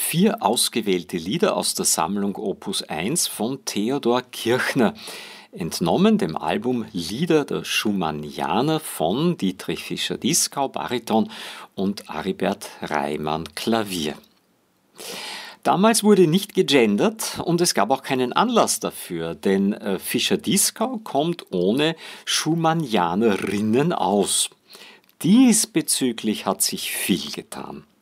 4 ausgewählte Lieder aus der Sammlung Opus 1 von Theodor Kirchner, entnommen dem Album Lieder der Schumannianer von Dietrich Fischer-Dieskau, Bariton, und Aribert Reimann, Klavier. Damals wurde nicht gegendert und es gab auch keinen Anlass dafür, denn Fischer-Dieskau kommt ohne Schumannianerinnen aus. Diesbezüglich hat sich viel getan.